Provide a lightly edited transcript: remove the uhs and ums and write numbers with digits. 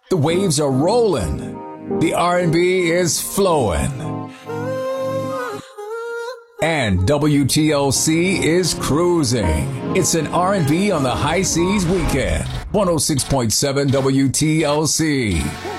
The waves are rolling. The R&B is flowing. And WTLC is cruising. It's an R&B on the high seas weekend. 106.7 WTLC.